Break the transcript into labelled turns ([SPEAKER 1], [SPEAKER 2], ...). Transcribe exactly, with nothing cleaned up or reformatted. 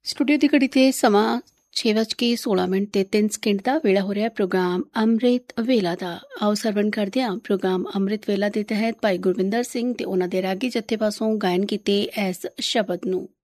[SPEAKER 1] Studio ਦੀ ਘੜੀ 'ਤੇ ਸਮਾਂ ਛੇ ਵੱਜ ਕੇ ਸੋਲਾਂ ਮਿੰਟ ਤੇ ਤਿੰਨ ਸਕਿੰਟ ਦਾ ਵੇਲਾ ਹੋ ਰਿਹਾ ਪ੍ਰੋਗਰਾਮ ਅੰਮ੍ਰਿਤ ਵੇਲਾ ਦਾ। ਆਓ ਸਰਵਣ ਕਰਦੇ ਹਾਂ ਪ੍ਰੋਗਰਾਮ ਅੰਮ੍ਰਿਤ ਵੇਲਾ ਦੇ ਤਹਿਤ ਭਾਈ ਗੁਰਵਿੰਦਰ ਸਿੰਘ ਤੇ ਉਹਨਾਂ ਦੇ ਰਾਗੀ ਜੱਥੇ ਪਾਸੋਂ ਗਾਇਨ ਕੀਤੇ ਇਸ ਸ਼ਬਦ ਨੂੰ।